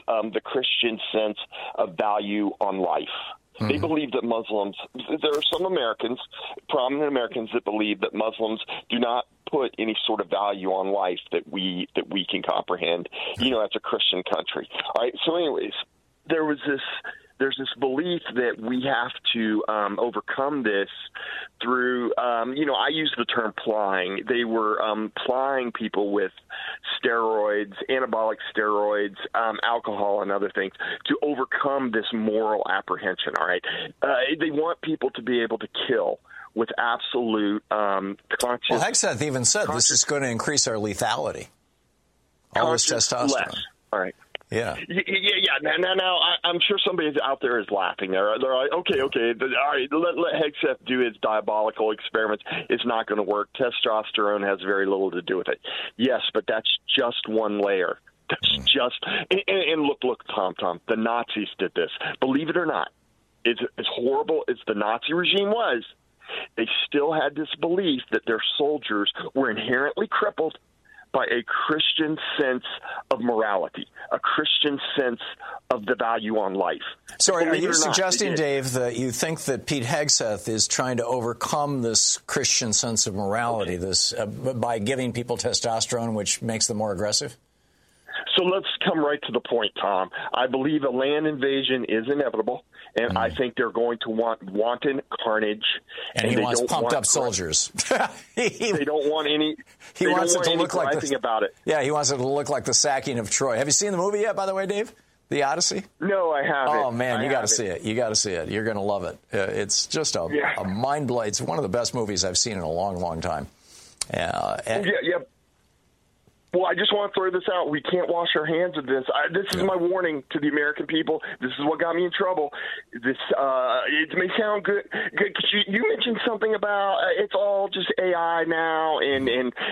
the Christian sense of value on life. Mm-hmm. They believe that Muslims, there are some Americans, prominent Americans, that believe that Muslims do not put any sort of value on life that we can comprehend, as a Christian country. All right. So anyways, there's this belief that we have to overcome this through, I use the term plying. They were plying people with steroids, anabolic steroids, alcohol, and other things to overcome this moral apprehension, all right? They want people to be able to kill with absolute conscious... Well, Hegseth even said this is going to increase our lethality. All this testosterone. Less. All right. Yeah. Now, I'm sure somebody out there is laughing. They're like, okay. All right, let Hegseth do his diabolical experiments. It's not going to work. Testosterone has very little to do with it. Yes, but that's just one layer. That's just and look, Tom. The Nazis did this. Believe it or not, as horrible as the Nazi regime was, they still had this belief that their soldiers were inherently crippled by a Christian sense of morality, a Christian sense of the value on life. So are you suggesting, Dave, that you think that Pete Hegseth is trying to overcome this Christian sense of morality by giving people testosterone, which makes them more aggressive? So let's come right to the point, Tom. I believe a land invasion is inevitable, and I think they're going to want wanton carnage. And he wants pumped-up soldiers. They don't want any. He wants it to look like about it. Yeah, he wants it to look like the sacking of Troy. Have you seen the movie yet, by the way, Dave? The Odyssey? No, I haven't. Oh, man, you got to see it. You got to see it. You're going to love it. It's just a mind-blowing. It's one of the best movies I've seen in a long, long time. Yeah. Well, I just want to throw this out. We can't wash our hands of this. This is my warning to the American people. This is what got me in trouble. This it may sound good. Cause you mentioned something about it's all just AI now and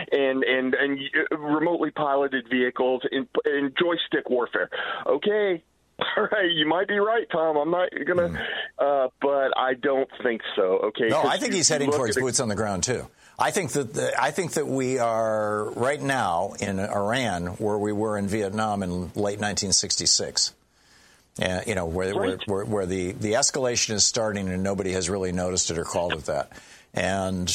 remotely piloted vehicles and joystick warfare. Okay. All right, you might be right, Tom. I'm not gonna, but I don't think so. Okay. No, I think he's heading towards boots on the ground too. I think that we are right now in Iran where we were in Vietnam in late 1966. Where the escalation is starting and nobody has really noticed it or called it that. And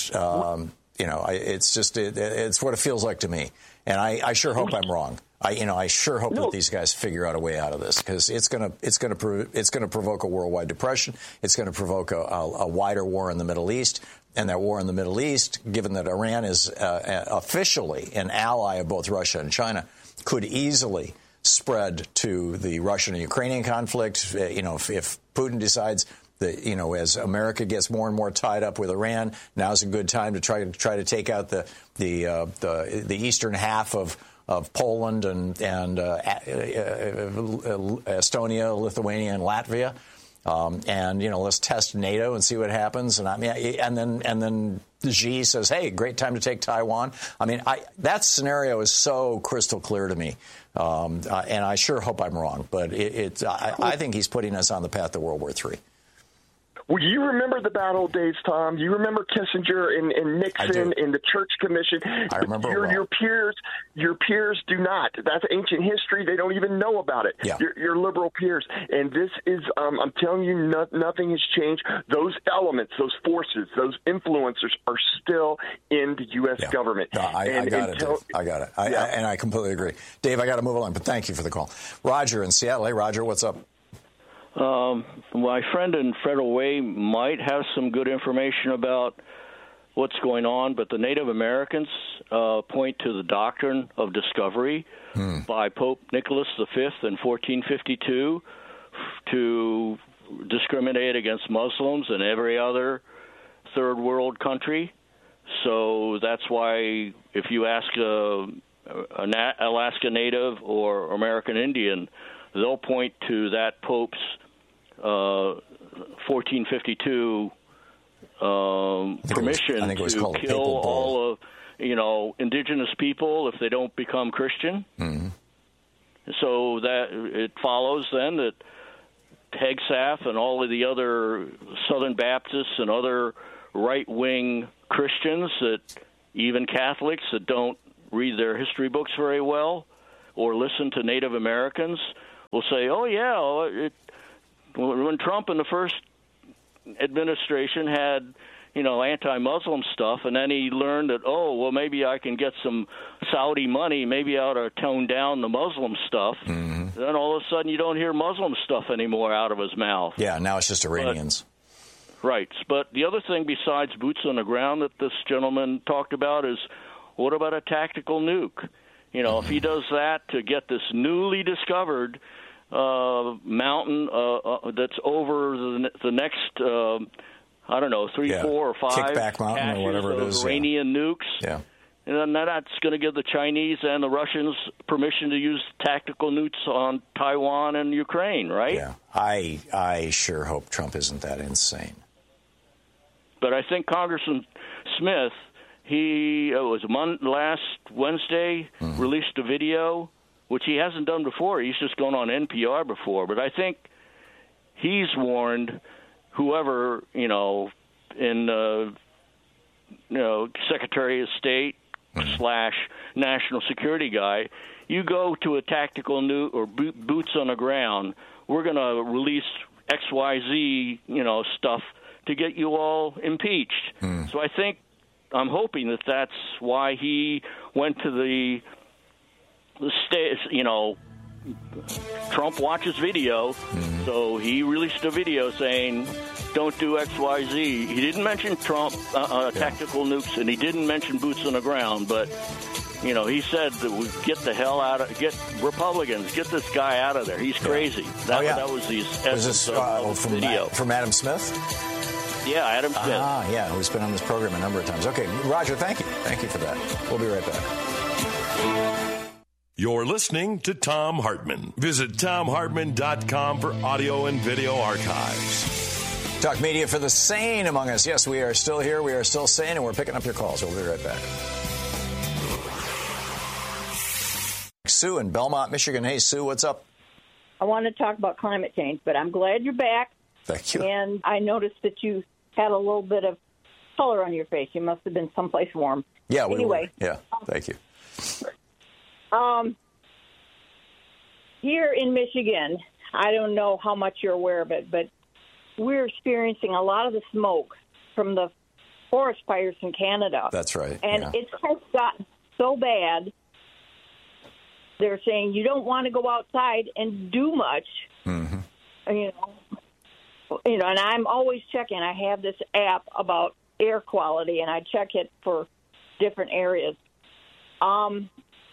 it's what it feels like to me. And I sure hope I'm wrong. I sure hope that these guys figure out a way out of this, because it's going to provoke a worldwide depression. It's going to provoke a wider war in the Middle East. And that war in the Middle East, given that Iran is officially an ally of both Russia and China, could easily spread to the Russian and Ukrainian conflict. If Putin decides that, as America gets more and more tied up with Iran, now's a good time to try to take out the eastern half of Poland and Estonia, Lithuania, and Latvia. Let's test NATO and see what happens. And then Xi says, "Hey, great time to take Taiwan." That scenario is so crystal clear to me, and I sure hope I'm wrong. But I think he's putting us on the path to World War III. Well, you remember the bad old days, Tom. You remember Kissinger and Nixon and the Church Commission. I remember your peers do not. That's ancient history. They don't even know about it. Yeah. Your liberal peers. And this is, I'm telling you, nothing has changed. Those elements, those forces, those influencers are still in the U.S. government. No, I got it, Dave. I got it. And I completely agree. Dave, I got to move along, but thank you for the call. Roger in Seattle. Hey, Roger, what's up? My friend in Federal Way might have some good information about what's going on, but the Native Americans point to the doctrine of discovery by Pope Nicholas V in 1452 to discriminate against Muslims and every other third world country. So that's why if you ask an Alaska Native or American Indian, they'll point to that Pope's 1452 permission to kill all of indigenous people if they don't become Christian. Mm-hmm. So that it follows then that Hegseth and all of the other Southern Baptists and other right-wing Christians, that even Catholics that don't read their history books very well or listen to Native Americans, will say, "Oh yeah, when Trump in the first administration had, anti-Muslim stuff, and then he learned that, maybe I can get some Saudi money, maybe I ought to tone down the Muslim stuff." Mm-hmm. Then all of a sudden you don't hear Muslim stuff anymore out of his mouth. Yeah, now it's just Iranians. Right. But the other thing besides boots on the ground that this gentleman talked about is, what about a tactical nuke? If he does that to get this newly discovered mountain that's over the next, 3, 4, or 5 kickback mountain or whatever it is, Iranian nukes. Yeah. And then that's going to give the Chinese and the Russians permission to use tactical nukes on Taiwan and Ukraine, right? Yeah. I sure hope Trump isn't that insane. But I think Congressman Smith, last Wednesday, released a video, which he hasn't done before. He's just gone on NPR before. But I think he's warned whoever, Secretary of State / national security guy, you go to a tactical nuke or boots on the ground, we're going to release XYZ, stuff to get you all impeached. So I'm hoping that's why he went to the state, Trump watches video, so he released a video saying, don't do XYZ. He didn't mention Trump, tactical nukes, and he didn't mention boots on the ground, but, he said that we get the hell get Republicans, get this guy out of there. He's crazy. That was the essence of the video. From Adam Smith? Yeah, Adam Smith. Yeah, who's been on this program a number of times. Okay, Roger, thank you. Thank you for that. We'll be right back. You're listening to Thom Hartmann. Visit ThomHartmann.com for audio and video archives. Talk media for the sane among us. Yes, we are still here. We are still sane, and we're picking up your calls. We'll be right back. Sue in Belmont, Michigan. Hey, Sue, what's up? I want to talk about climate change, but I'm glad you're back. Thank you. And I noticed that you had a little bit of color on your face. You must have been someplace warm. Yeah, we were. Yeah, thank you. Here in Michigan, I don't know how much you're aware of it, but we're experiencing a lot of the smoke from the forest fires in Canada. That's right. And it has gotten so bad, they're saying you don't want to go outside and do much. Mm-hmm. And I'm always checking. I have this app about air quality, and I check it for different areas. And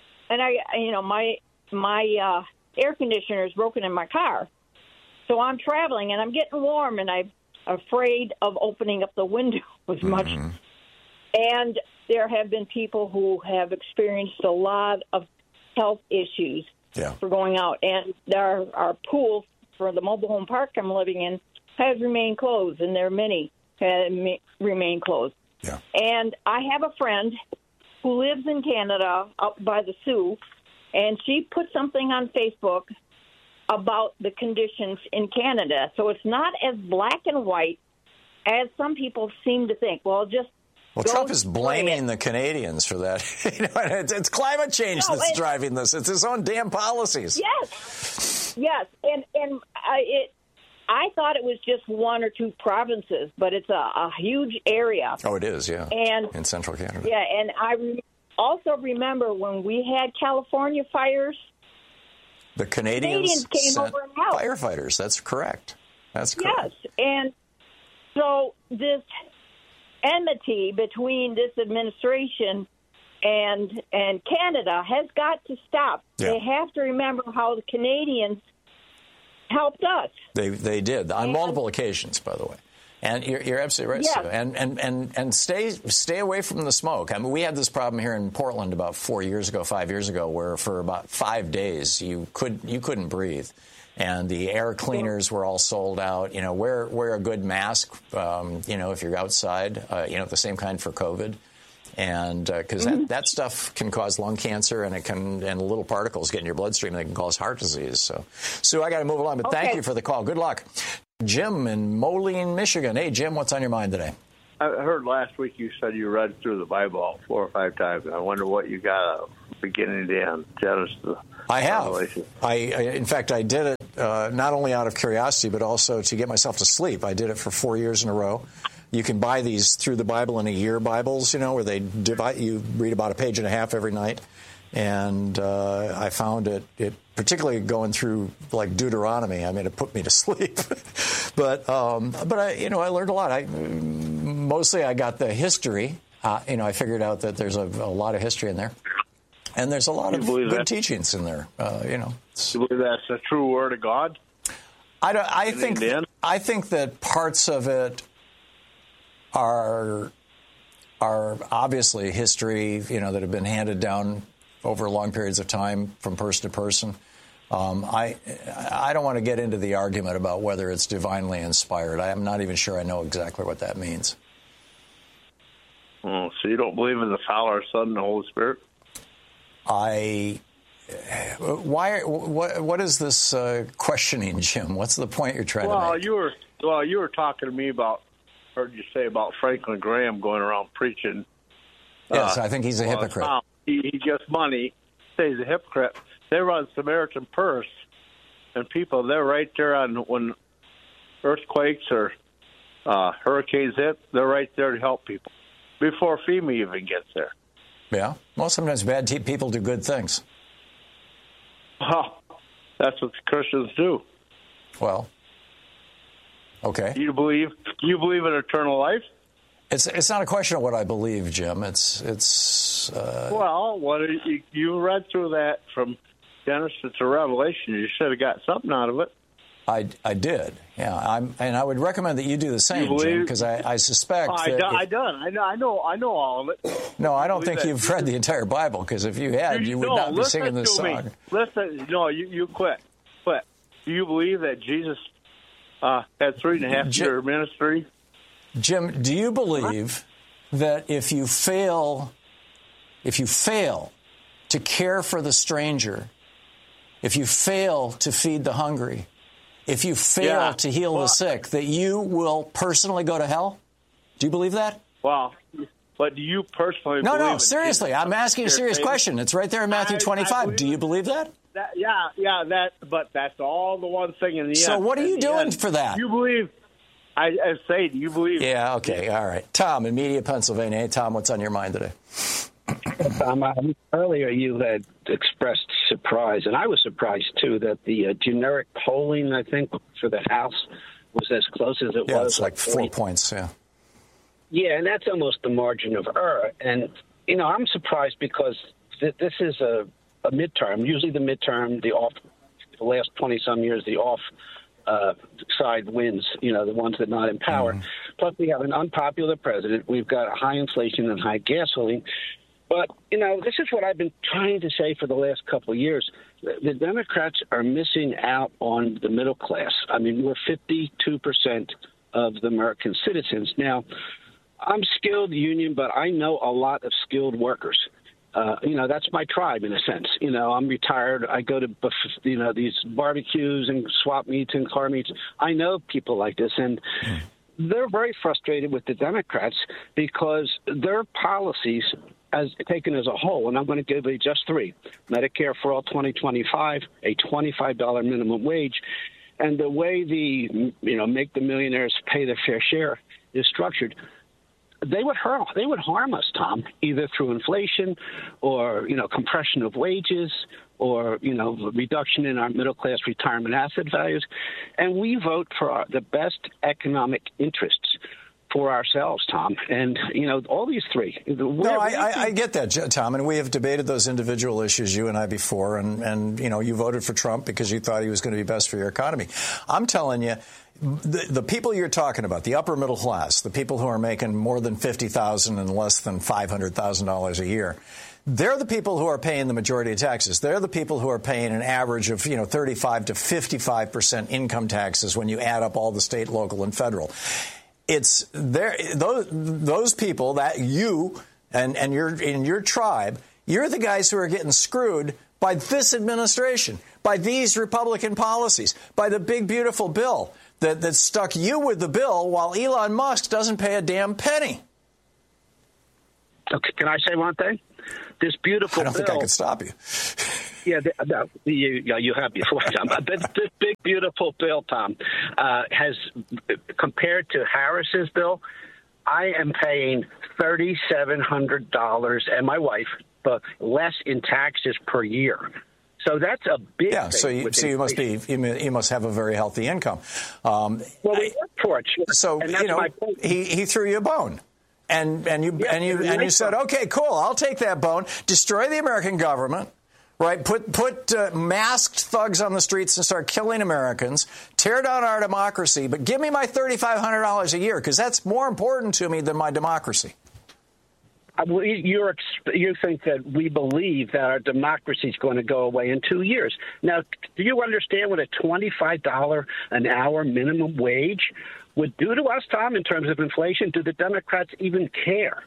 my air conditioner is broken in my car, so I'm traveling and I'm getting warm, and I'm afraid of opening up the window as much. And there have been people who have experienced a lot of health issues for going out, and our pool for the mobile home park I'm living in has remained closed, and there are many remain closed. Yeah. And I have a friend who lives in Canada up by the Sioux, and she put something on Facebook about the conditions in Canada. So it's not as black and white as some people seem to think. Well, Trump is blaming the Canadians for that. It's climate change that's driving this. It's his own damn policies. Yes. And I thought it was just 1 or 2 provinces, but it's a huge area. Oh, it is, yeah. And in central Canada. Yeah, and I also remember when we had California fires. The Canadians came over and helped. Firefighters. That's correct. That's correct. Yes, and so this enmity between this administration and Canada has got to stop. Yeah. They have to remember how the Canadians helped us. They did on multiple occasions, by the way. And you're absolutely right, Sue. And stay away from the smoke. I mean, we had this problem here in Portland about 5 years ago, where for about 5 days you couldn't breathe, and the air cleaners were all sold out. Wear a good mask. If you're outside. The same kind for COVID. And because that stuff can cause lung cancer, and little particles get in your bloodstream that can cause heart disease. So, Sue, I got to move along, but thank you for the call. Good luck. Jim in Moline, Michigan. Hey, Jim, what's on your mind today? I heard last week you said you read through the Bible 4 or 5 times. I wonder what you got beginning to end. Genesis. I have. In fact, I did it not only out of curiosity, but also to get myself to sleep. I did it for 4 years in a row. You can buy these Through the Bible in a Year Bibles, where they divide. You read about a page and a half every night. And I found it particularly going through like Deuteronomy. I mean, it put me to sleep. but I learned a lot. Mostly I got the history. I figured out that there's a lot of history in there, and there's a lot of good teachings in there. You believe that's the true word of God? I think that parts of it are obviously history. That have been handed down over long periods of time from person to person. I don't want to get into the argument about whether it's divinely inspired. I'm not even sure I know exactly what that means. Oh, so you don't believe in the Father, Son, and the Holy Spirit? What is this questioning, Jim? What's the point you're trying to make? You were talking to me about, heard you say about Franklin Graham going around preaching. Yes, I think he's a hypocrite. He gets money, say he's a hypocrite. They run Samaritan Purse, and people, they're right there when earthquakes or hurricanes hit, they're right there to help people before FEMA even gets there. Yeah. Well, sometimes bad people do good things. Oh, that's what the Christians do. Well, okay. You believe in eternal life? It's not a question of what I believe, Jim. Well, you read through that from Genesis to Revelation. You should have got something out of it. I did, yeah. And I would recommend that you do the same, Jim, because I suspect that... I know all of it. No, I don't think you've read the entire Bible, because if you had, you would not be singing this song. You quit. Do you believe that Jesus had 3.5-year ministry? Jim, do you believe that if you fail to care for the stranger, if you fail to feed the hungry, if you fail to heal the sick, that you will personally go to hell? Do you believe that? Well, but do you personally believe No, seriously. I'm asking a serious question. It's right there in Matthew 25. Do you believe that? But that's all the one thing in the end. So what are you doing for that? You believe... I say, do you believe... Yeah, okay, all right. Tom in Media, Pennsylvania. Hey, Tom, what's on your mind today? Earlier you had expressed surprise, and I was surprised, too, that the generic polling, I think, for the House was as close as it was. Yeah, it's like 4 points, yeah. Yeah, and that's almost the margin of error. And, I'm surprised because this is a midterm. Usually the midterm, the last 20-some years, the off side wins, the ones that are not in power. Mm-hmm. Plus, we have an unpopular president. We've got high inflation and high gasoline. But, this is what I've been trying to say for the last couple of years. The Democrats are missing out on the middle class. I mean, we're 52% of the American citizens. Now, I'm skilled union, but I know a lot of skilled workers. That's my tribe in a sense. I'm retired. I go to, these barbecues and swap meets and car meets. I know people like this, and they're very frustrated with the Democrats because their policies, as taken as a whole, and I'm going to give you just 3, Medicare for All 2025, a $25 minimum wage, and the way the, make the millionaires pay their fair share is structured. They would harm us, Tom, either through inflation or, compression of wages or, reduction in our middle-class retirement asset values. And we vote for the best economic interests for ourselves, Tom. And, all these 3. I get that, Tom, and we have debated those individual issues, you and I, before. And you voted for Trump because you thought he was going to be best for your economy. I'm telling you, the people you're talking about, the upper middle class, the people who are making more than $50,000 and less than $500,000 a year, they're the people who are paying the majority of taxes. They're the people who are paying an average of 35 to 55% income taxes when you add up all the state, local, and federal. It's those people that you and your tribe, you're the guys who are getting screwed by this administration, by these Republican policies, by the big, beautiful bill that stuck you with the bill while Elon Musk doesn't pay a damn penny. Okay, can I say one thing? This beautiful bill. I don't think I could stop you. Yeah, you have before, Tom. This big, beautiful bill, Tom, has, compared to Harris's bill, I am paying $3,700 and my wife, but less in taxes per year. So that's a big thing. So you must have a very healthy income. Well, we work for it. So he threw you a bone. And you said, okay, cool, I'll take that bone, destroy the American government, right? Put masked thugs on the streets and start killing Americans, tear down our democracy, but give me my $3,500 a year, because that's more important to me than my democracy. You think that we believe that our democracy is going to go away in 2 years. Now, do you understand what a $25 an hour minimum wage would do to us, Tom, in terms of inflation? Do the Democrats even care?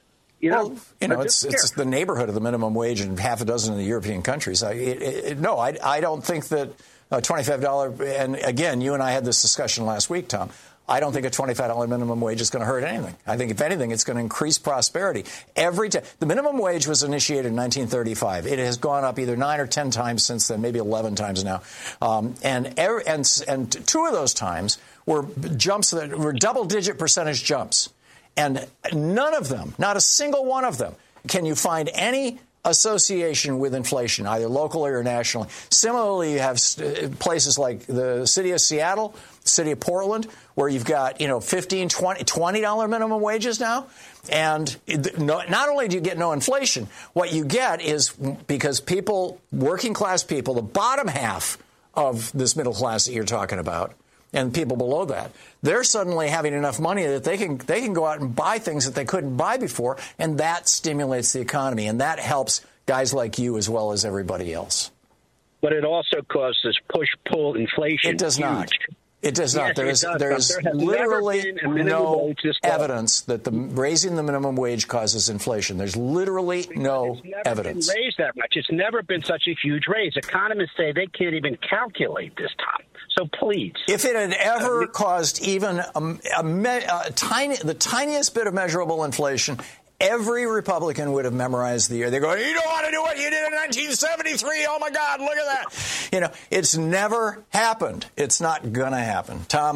It's the neighborhood of the minimum wage in half a dozen of the European countries. I don't think that $25, and again, you and I had this discussion last week, Tom, I don't think a $25 minimum wage is going to hurt anything. I think, if anything, it's going to increase prosperity. The minimum wage was initiated in 1935. It has gone up either 9 or 10 times since then, maybe 11 times now. And 2 of those times were jumps that were double-digit percentage jumps. And none of them, not a single one of them, can you find any association with inflation, either locally or nationally. Similarly, you have places like the city of Seattle, the city of Portland, where you've got, $15, $20 minimum wages now. And not only do you get no inflation, what you get is, because working class people, the bottom half of this middle class that you're talking about, and people below that, they're suddenly having enough money that they can go out and buy things that they couldn't buy before, and that stimulates the economy, and that helps guys like you as well as everybody else. But it also causes push-pull inflation. It does not. It does not. There is literally no evidence that raising the minimum wage causes inflation. There's literally no evidence. It's never been raised that much. It's never been such a huge raise. Economists say they can't even calculate this, Tom. So please. If it had ever caused even the tiniest bit of measurable inflation, every Republican would have memorized the year. They go, you don't want to do what you did in 1973. Oh, my God, look at that. It's never happened. It's not going to happen. Tom,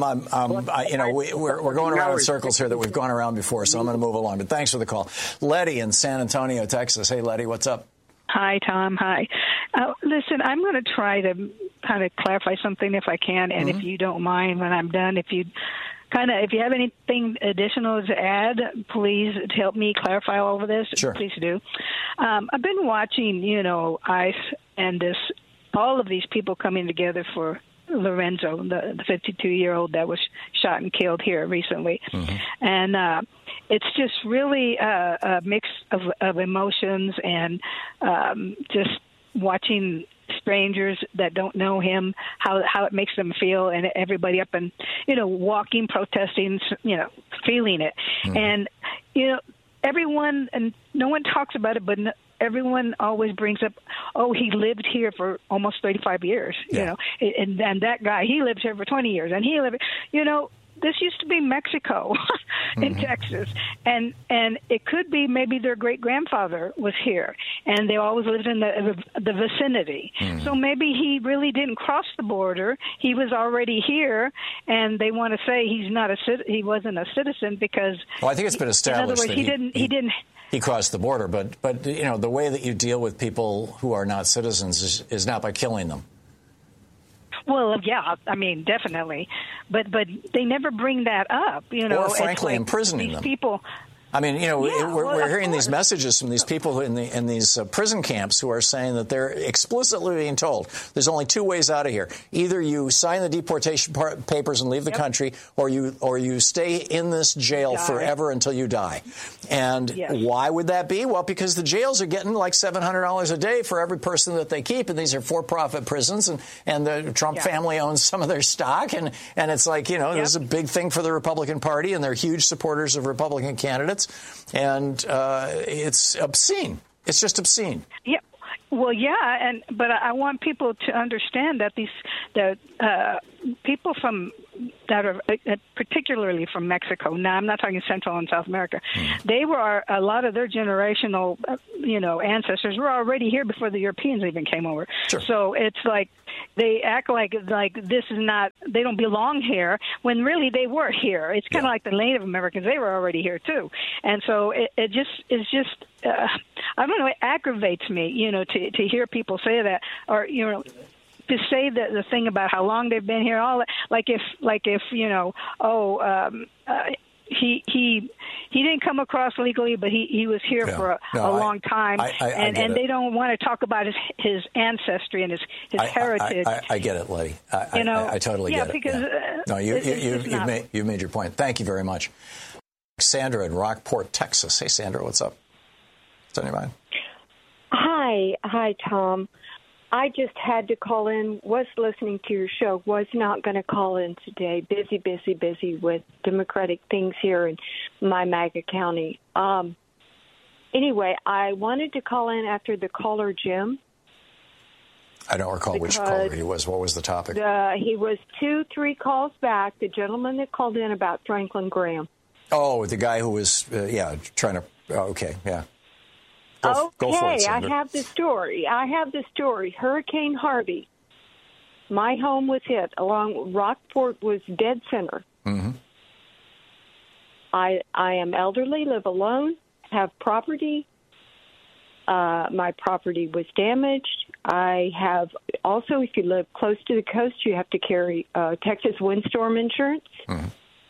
we're going around in circles here that we've gone around before, so I'm going to move along. But thanks for the call. Letty in San Antonio, Texas. Hey, Letty, what's up? Hi, Tom. Hi. Listen, I'm going to try to kind of clarify something if I can, and if you don't mind when I'm done, if you have anything additional to add, please help me clarify all of this. Sure. Please do. I've been watching, ICE and all of these people coming together for Lorenzo, the 52-year-old that was shot and killed here recently. Mm-hmm. And it's just really a mix of emotions, and just watching strangers that don't know him, how it makes them feel, and everybody up and, walking, protesting, feeling it. Mm-hmm. And, everyone, and no one talks about it, but everyone always brings up, he lived here for almost 35 years, and that guy, he lived here for 20 years, and he lived, this used to be Mexico in Texas, and it could be maybe their great-grandfather was here, and they always lived in the vicinity. So maybe he really didn't cross the border. He was already here, and they want to say he wasn't a citizen because. Well, I think it's been established. In other words, he didn't. He crossed the border, but the way that you deal with people who are not citizens is not by killing them. Well, yeah, I mean, definitely, but they never bring that up, Or frankly, imprisoning them. People. I mean, we're hearing these messages from these people in these prison camps who are saying that they're explicitly being told there's only 2 ways out of here. Either you sign the deportation papers and leave the country, or you stay in this jail forever until you die. And why would that be? Well, because the jails are getting like $700 a day for every person that they keep, and these are for-profit prisons, and the Trump family owns some of their stock, and it's like, this is a big thing for the Republican Party, and they're huge supporters of Republican candidates. And it's obscene. It's just obscene. Yeah. Well, yeah, but I want people to understand that people that are particularly from Mexico. Now, I'm not talking Central and South America. They were a lot of their generational, ancestors were already here before the Europeans even came over. Sure. So it's like they act like this is not. They don't belong here when really they were here. It's kind of like the Native Americans. They were already here too, and so it just is just. I don't know. It aggravates me, to hear people say that, or to say the thing about how long they've been here. All that, like if he didn't come across legally, but he was here for a long time, and they don't want to talk about his ancestry and his heritage. I get it, Letty. I totally get it. Because, no, you've made your point. Thank you very much. Sandra in Rockport, Texas. Hey, Sandra, what's up? What's on your mind? Hi, Tom. I just had to call in, was listening to your show, was not going to call in today. Busy with Democratic things here in my MAGA county. Anyway, I wanted to call in after the caller, Jim. I don't recall which caller he was. What was the topic? He was 2-3 calls back, the gentleman that called in about Franklin Graham. Oh, the guy who was, trying to, okay, yeah. Go for it, Sandra. I have the story. Hurricane Harvey. My home was hit. Along Rockport was dead center. Mm-hmm. I am elderly, live alone, have property. My property was damaged. I have also, if you live close to the coast, you have to carry Texas windstorm insurance. Mm-hmm.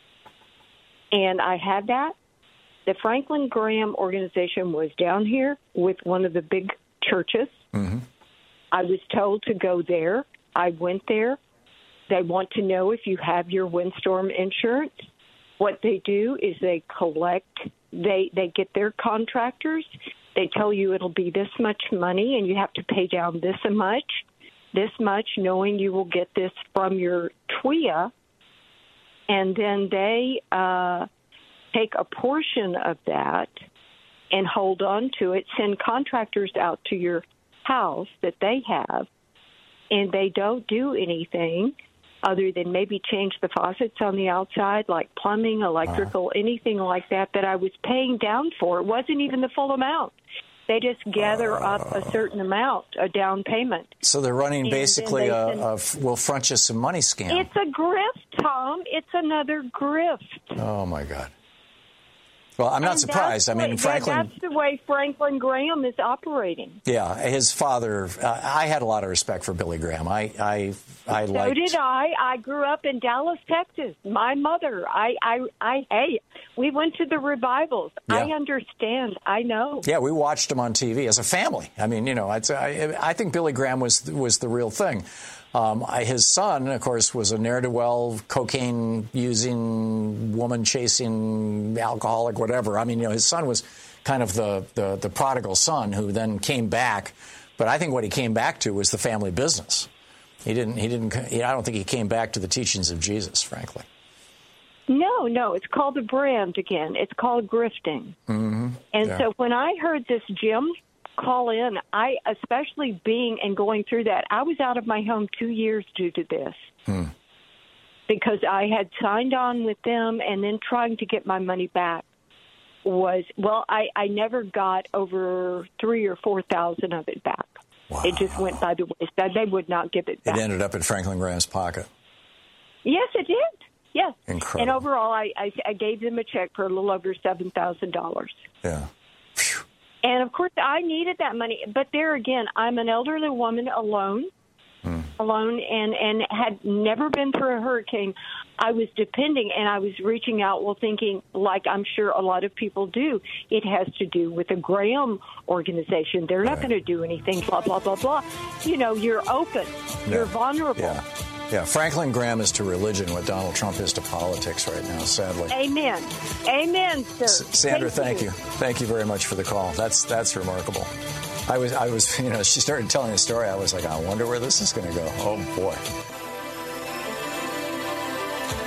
And I had that. The Franklin Graham organization was down here with one of the big churches. Mm-hmm. I was told to go there. I went there. They want to know if you have your windstorm insurance. What they do is they collect, they get their contractors. They tell you it'll be this much money and you have to pay down this much, knowing you will get this from your TWIA. And then they take a portion of that and hold on to it, send contractors out to your house that they have, and they don't do anything other than maybe change the faucets on the outside, like plumbing, electrical, anything like that I was paying down for. It wasn't even the full amount. They just gather up a certain amount, a down payment. So they're running basically we'll front you some money scam. It's a grift, Tom. It's another grift. Oh, my God. Well, I'm not surprised. Franklin... That's the way Franklin Graham is operating. Yeah, his father... I had a lot of respect for Billy Graham. So did I. I grew up in Dallas, Texas. My mother, we went to the revivals. Yeah. I understand. I know. Yeah, we watched him on TV as a family. I think Billy Graham was the real thing. His son, of course, was a ne'er-do-well, cocaine-using, woman-chasing, alcoholic, whatever. His son was kind of the prodigal son who then came back. But I think what he came back to was the family business. I don't think he came back to the teachings of Jesus, frankly. No, it's called the brand again. It's called grifting. Mm-hmm. And so when I heard this Jim call in, I, especially being and going through that, I was out of my home 2 years due to this. Because I had signed on with them and then trying to get my money back I never got over $3,000 or $4,000 of it back. Wow. It just went by the wayside. They would not give it back. It ended up in Franklin Graham's pocket. Yes, it did. Yes. Incredible. And overall, I gave them a check for a little over $7,000. Yeah. Phew. And, of course, I needed that money. But there again, I'm an elderly woman alone, and had never been through a hurricane. I was depending, and I was reaching out, thinking, like I'm sure a lot of people do, it has to do with the Graham organization. They're not going to do anything, blah, blah, blah, blah. You're open. You're vulnerable. Yeah, Franklin Graham is to religion what Donald Trump is to politics right now, sadly. Amen, sir. Sandra, thank you. Thank you very much for the call. That's remarkable. I was, she started telling the story. I was like, I wonder where this is going to go. Oh, boy.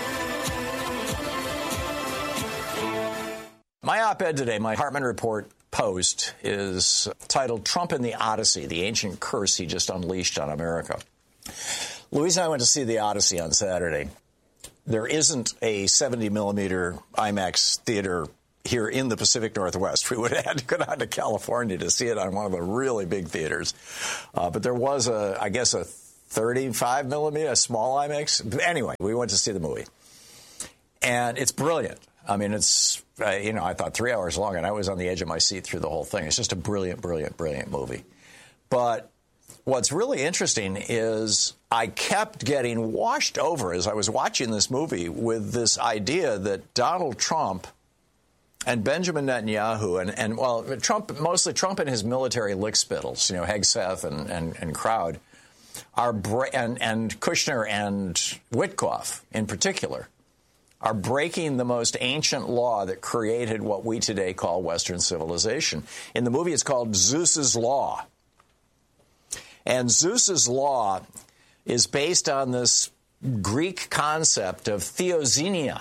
My op-ed today, my Hartmann Report post is titled Trump and the Odyssey, the ancient curse he just unleashed on America. Louise and I went to see the Odyssey on Saturday. There isn't a 70-millimeter IMAX theater here in the Pacific Northwest. We would have had to go down to California to see it on one of the really big theaters. But there was, I guess, a 35-millimeter, a small IMAX. Anyway, we went to see the movie. And it's brilliant. I mean, it's, I thought 3 hours long, and I was on the edge of my seat through the whole thing. It's just a brilliant, brilliant, brilliant movie. But what's really interesting is I kept getting washed over as I was watching this movie with this idea that Donald Trump and Benjamin Netanyahu and Trump, mostly Trump and his military lickspittles, Hegseth and crowd, and Kushner and Witkoff in particular, are breaking the most ancient law that created what we today call Western civilization. In the movie, it's called Zeus's Law. And Zeus's Law is based on this Greek concept of theoxenia.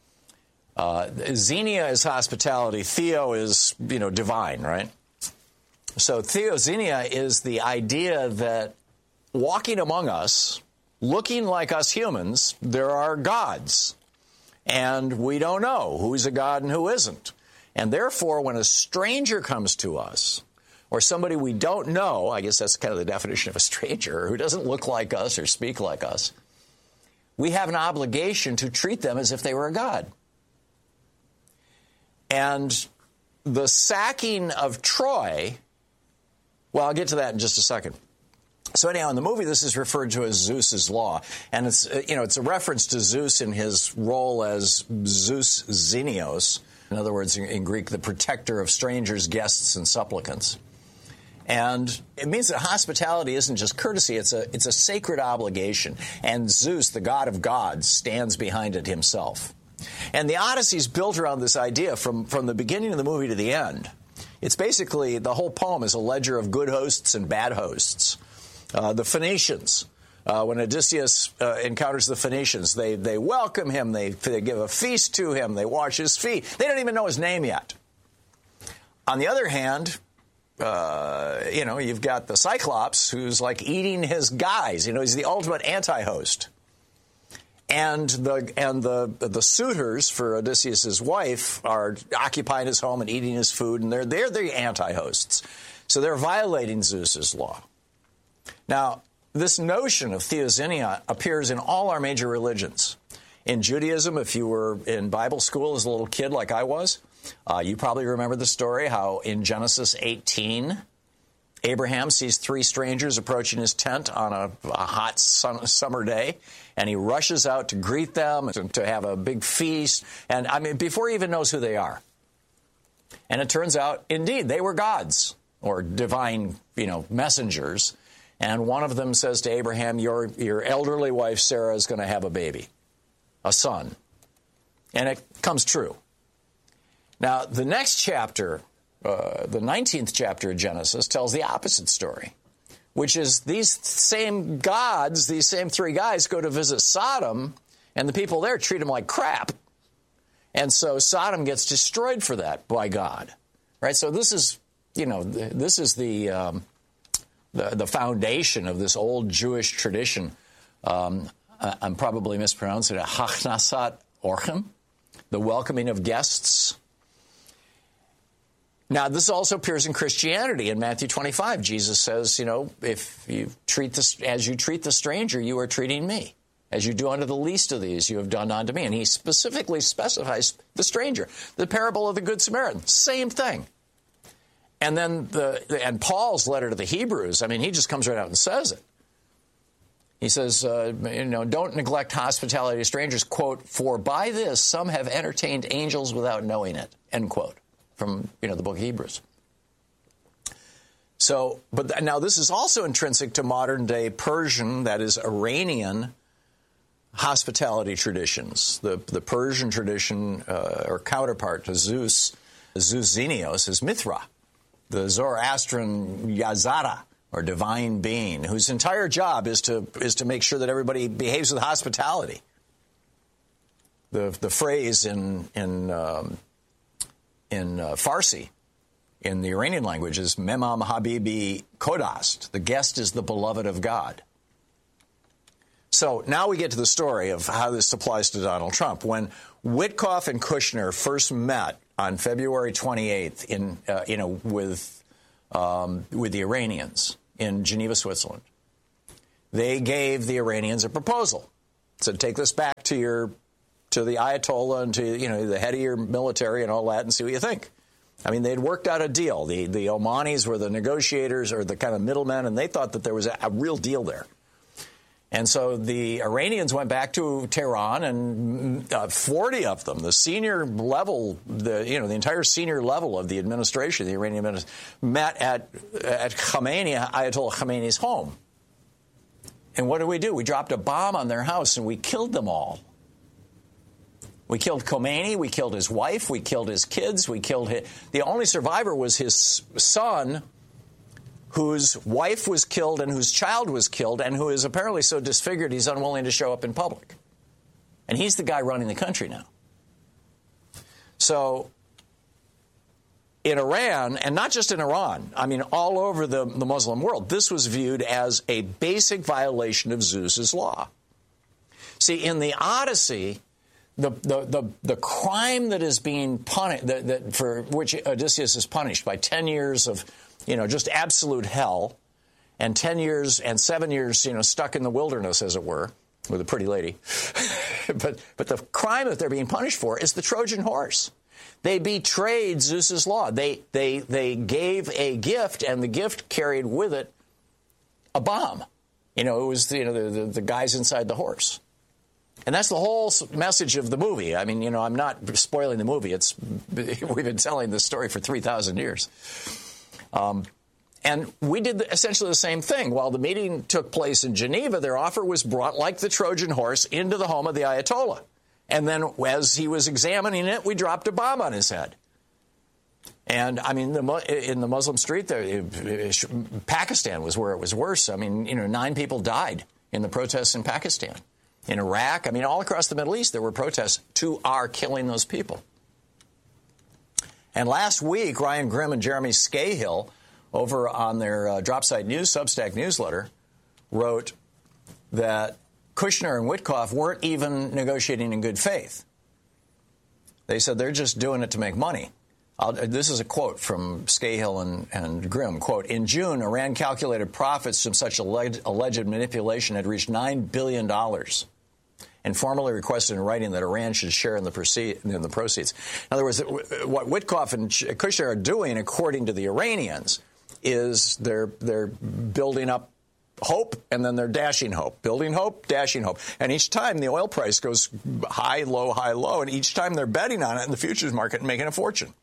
Xenia is hospitality. Theo is, divine, right? So theoxenia is the idea that walking among us, looking like us humans, there are gods. And we don't know who's a god and who isn't. And therefore, when a stranger comes to us, or somebody we don't know, I guess that's kind of the definition of a stranger, who doesn't look like us or speak like us, we have an obligation to treat them as if they were a god. And the sacking of Troy, well, I'll get to that in just a second. So anyhow, in the movie, this is referred to as Zeus's Law, and it's it's a reference to Zeus in his role as Zeus Xenios. In other words, in Greek, the protector of strangers, guests, and supplicants. And it means that hospitality isn't just courtesy; it's a sacred obligation. And Zeus, the god of gods, stands behind it himself. And the Odyssey is built around this idea from the beginning of the movie to the end. It's basically the whole poem is a ledger of good hosts and bad hosts. The Phoenicians, when Odysseus encounters the Phoenicians, they welcome him, they give a feast to him, they wash his feet. They don't even know his name yet. On the other hand, you've got the Cyclops, who's like eating his guys. He's the ultimate anti-host. And the suitors for Odysseus' wife are occupying his home and eating his food, and they're the anti-hosts. So they're violating Zeus's law. Now, this notion of theoxenia appears in all our major religions. In Judaism, if you were in Bible school as a little kid like I was, you probably remember the story how in Genesis 18, Abraham sees three strangers approaching his tent on a hot summer day, and he rushes out to greet them, to have a big feast, and before he even knows who they are. And it turns out, indeed, they were gods, or divine, messengers. And one of them says to Abraham, your elderly wife Sarah is going to have a baby, a son. And it comes true. Now, the next chapter, the 19th chapter of Genesis, tells the opposite story, which is these same gods, these same three guys go to visit Sodom, and the people there treat them like crap. And so Sodom gets destroyed for that by God. Right? So this is, this is the foundation of this old Jewish tradition. I'm probably mispronouncing it. Hachnasat Orchim, the welcoming of guests. Now, this also appears in Christianity. In Matthew 25, Jesus says, if you treat this as you treat the stranger, you are treating me. As you do unto the least of these, you have done unto me. And he specifically specifies the stranger. The parable of the Good Samaritan, same thing. And then and Paul's letter to the Hebrews, he just comes right out and says it. He says, don't neglect hospitality to strangers, quote, for by this some have entertained angels without knowing it, end quote, from, the book of Hebrews. So, but now this is also intrinsic to modern day Persian, that is Iranian, hospitality traditions. The Persian tradition, or counterpart to Zeus Xenios, is Mithra, the Zoroastrian Yazara, or divine being, whose entire job is to make sure that everybody behaves with hospitality. The phrase in Farsi in the Iranian language is Memam Habibi Kodast. The guest is the beloved of God. So now we get to the story of how this applies to Donald Trump. When Witkoff and Kushner first met on February 28th with the Iranians in Geneva, Switzerland, they gave the Iranians a proposal. Said, take this back to the Ayatollah and to the head of your military and all that, and see what you think. I mean, they'd worked out a deal. The Omanis were the negotiators or the kind of middlemen, and they thought that there was a real deal there. And so the Iranians went back to Tehran, and 40 of them, the senior level, the entire senior level of the administration, the Iranian administration, met at Ayatollah Khamenei's home. And what did we do? We dropped a bomb on their house, and we killed them all. We killed Khomeini, we killed his wife, we killed his kids, the only survivor was his son, whose wife was killed and whose child was killed, and who is apparently so disfigured he's unwilling to show up in public. And he's the guy running the country now. So in Iran, and not just in Iran, I mean all over the Muslim world, this was viewed as a basic violation of Zeus's law. See, in the Odyssey, the crime that is being punished, for which Odysseus is punished by 10 years of just absolute hell, and 10 years and 7 years, stuck in the wilderness, as it were, with a pretty lady. but the crime that they're being punished for is the Trojan horse. They betrayed Zeus's law. They gave a gift, and the gift carried with it a bomb. It was the guys inside the horse. And that's the whole message of the movie. I mean, I'm not spoiling the movie. We've been telling this story for 3,000 years. And we did essentially the same thing. While the meeting took place in Geneva, their offer was brought, like the Trojan horse, into the home of the Ayatollah. And then as he was examining it, we dropped a bomb on his head. And, I mean, in the Muslim street, Pakistan was where it was worse. I mean, 9 people died in the protests in Pakistan. In Iraq, I mean, all across the Middle East, there were protests to our killing those people. And last week, Ryan Grim and Jeremy Scahill, over on their Dropsite News Substack newsletter, wrote that Kushner and Witkoff weren't even negotiating in good faith. They said they're just doing it to make money. This is a quote from Scahill and Grim. Quote, in June, Iran calculated profits from such alleged manipulation had reached $9 billion and formally requested in writing that Iran should share in the proceeds. In other words, what Witkoff and Kushner are doing, according to the Iranians, is they're building up hope, and then they're dashing hope. Building hope, dashing hope. And each time the oil price goes high, low, and each time they're betting on it in the futures market and making a fortune.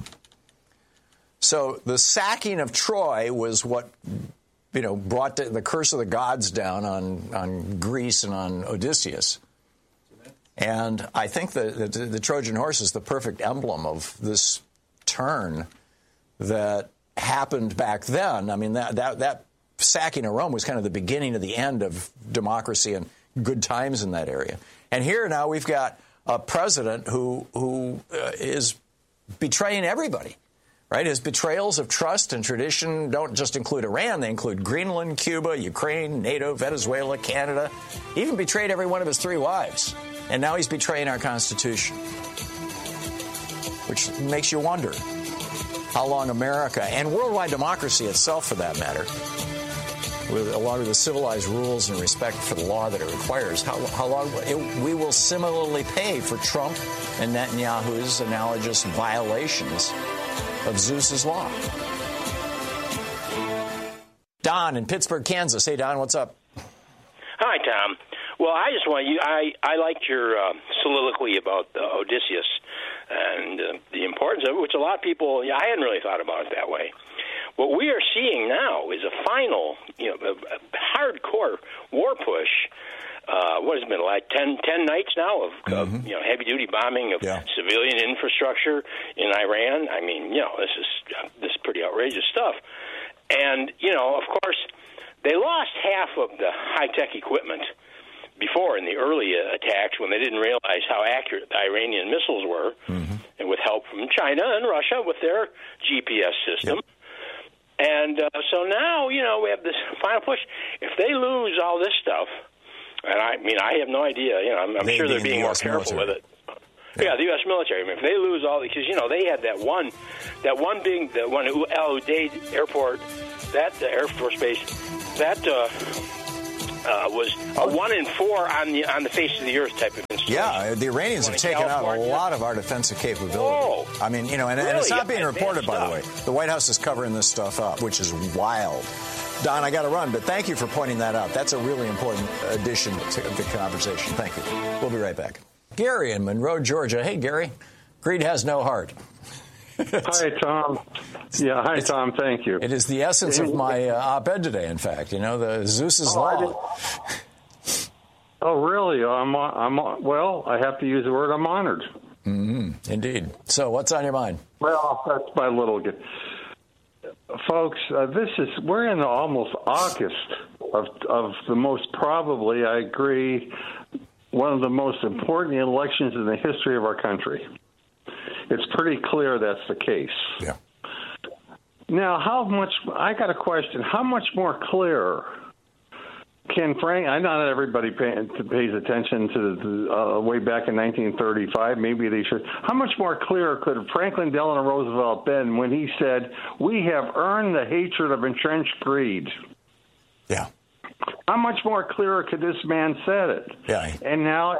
So the sacking of Troy was what, brought the curse of the gods down on Greece and on Odysseus. And I think that the Trojan horse is the perfect emblem of this turn that happened back then. I mean, that sacking of Rome was kind of the beginning of the end of democracy and good times in that area. And here now we've got a president who is betraying everybody, right? His betrayals of trust and tradition don't just include Iran. They include Greenland, Cuba, Ukraine, NATO, Venezuela, Canada. He even betrayed every one of his 3 wives. And now he's betraying our Constitution, which makes you wonder how long America, and worldwide democracy itself for that matter, along with the civilized rules and respect for the law that it requires, how long we will similarly pay for Trump and Netanyahu's analogous violations of Zeus's law. Don in Pittsburgh, Kansas. Hey, Don, what's up? Hi, Tom. Well, I just want you. I liked your soliloquy about Odysseus and the importance of it, which a lot of people. I hadn't really thought about it that way. What we are seeing now is a final, a hardcore war push. What has it been like 10 nights now of heavy-duty bombing of civilian infrastructure in Iran? I mean, this is pretty outrageous stuff. And of course, they lost half of the high-tech equipment before in the early attacks when they didn't realize how accurate the Iranian missiles were, and with with help from China and Russia with their GPS system. Yep. And so now, we have this final push. If they lose all this stuff, and I have no idea. I'm sure they're being more careful with it. Yeah, the U.S. military. If they lose all, because they had that one being the one Al Udeid Airport, that Air Force Base, that was a 1 in 4 on the face of the earth type of installation. Yeah, the Iranians have taken out a lot of our defensive capability. Oh, I mean, and it's not being reported, by the way. The White House is covering this stuff up, which is wild. Don, I got to run, but thank you for pointing that out. That's a really important addition to the conversation. Thank you. We'll be right back. Gary in Monroe, Georgia. Hey, Gary. Greed has no heart. Hi, Tom. Yeah, hi, Tom. Thank you. It is the essence of my op-ed today, in fact. The Zeus's law. Oh, really? Well, I have to use the word I'm honored. Mm-hmm. Indeed. So what's on your mind? Well, that's my little... Folks, we're in almost August of the most probably, I agree, one of the most important elections in the history of our country. It's pretty clear that's the case. Yeah. Now, I got a question. How much more clear can I know not everybody pays attention to way back in 1935. Maybe they should. How much more clear could Franklin Delano Roosevelt been when he said, "We have earned the hatred of entrenched greed"? Yeah. How much more clearer could this man said it? Yeah. And now,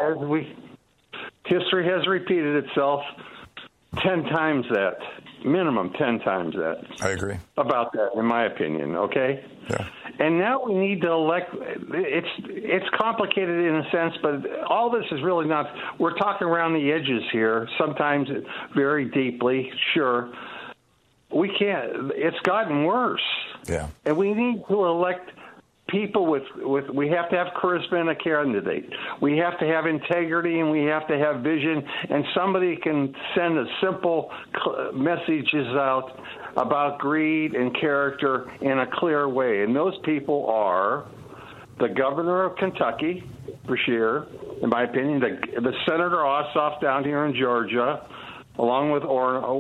history has repeated itself 10 times that, minimum 10 times that. I agree. About that, in my opinion, okay? Yeah. And now we need to elect. It's complicated in a sense, but all this is really not. We're talking around the edges here, sometimes very deeply, sure. We can't. It's gotten worse. Yeah. And we need to elect people with we have to have charisma in a candidate. We have to have integrity, and we have to have vision, and somebody can send a simple messages out about greed and character in a clear way. And those people are the governor of Kentucky, Beshear, in my opinion, the Senator Ossoff down here in Georgia, along with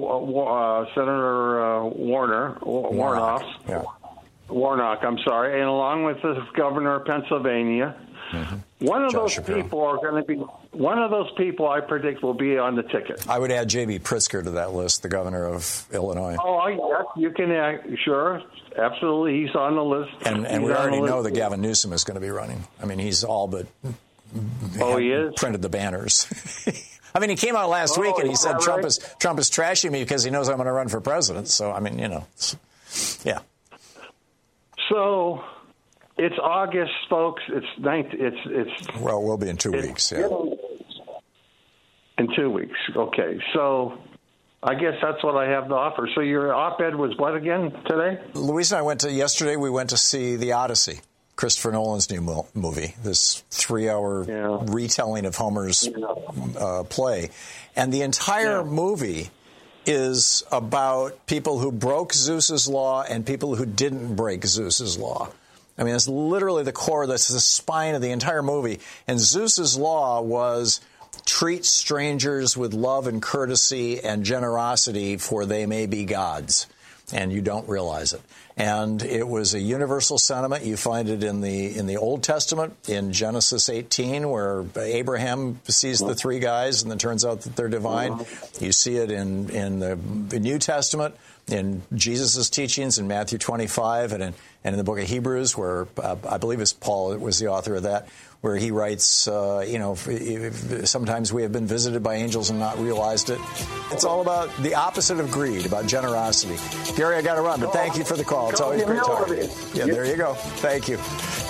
Senator Warnock. Yeah. Warnock, I'm sorry, and along with the governor of Pennsylvania. Mm-hmm. One of those people are going to be. One of those people, I predict, will be on the ticket. I would add J.B. Pritzker to that list, the governor of Illinois. Oh, yes, you can. Sure, absolutely, he's on the list. And we already know that Gavin Newsom is going to be running. I mean, he's all but. He is? Printed the banners. I mean, he came out last week and he said Trump is trashing me because he knows I'm going to run for president. So I mean, yeah. So. It's August, folks. Well, we'll be in 2 weeks. Yeah. In 2 weeks. Okay. So I guess that's what I have to offer. So your op-ed was what again today? Louise and I yesterday we went to see The Odyssey, Christopher Nolan's new movie, this 3-hour retelling of Homer's play. And the entire movie is about people who broke Zeus's law and people who didn't break Zeus's law. I mean, it's literally the core, that's the spine of the entire movie. And Zeus's law was treat strangers with love and courtesy and generosity, for they may be gods. And you don't realize it. And it was a universal sentiment. You find it in the Old Testament, in Genesis 18, where Abraham sees the three guys and then turns out that they're divine. You see it in the New Testament, in Jesus' teachings in Matthew 25, and in the book of Hebrews, where I believe it's Paul was the author of that, where he writes, sometimes we have been visited by angels and not realized it. It's all about the opposite of greed, about generosity. Gary, I got to run, but thank you for the call. It's always great talking to you. Yeah, there you go. Thank you.